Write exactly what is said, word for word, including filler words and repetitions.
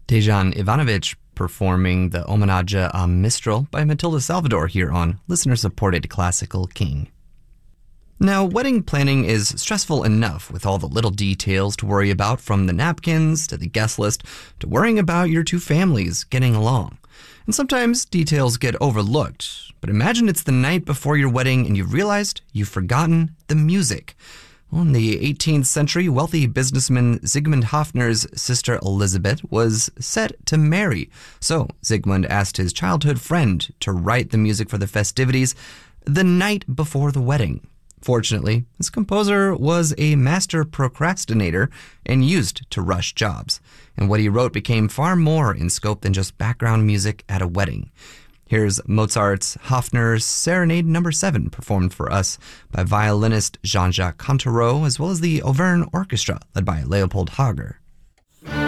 Dejan Ivanovic performing the Homenage a Mistral by Matilda Salvador here on listener-supported Classical King. Now, wedding planning is stressful enough with all the little details to worry about, from the napkins to the guest list to worrying about your two families getting along. And sometimes details get overlooked, but imagine it's the night before your wedding and you've realized you've forgotten the music. Well, in the eighteenth century, wealthy businessman Zygmunt Hofner's sister Elizabeth was set to marry. So Zygmunt asked his childhood friend to write the music for the festivities the night before the wedding. Fortunately, this composer was a master procrastinator and used to rush jobs, and what he wrote became far more in scope than just background music at a wedding. Here's Mozart's Hofner's Serenade Number seven, performed for us by violinist Jean-Jacques Cantereau, as well as the Auvergne Orchestra, led by Leopold Hager.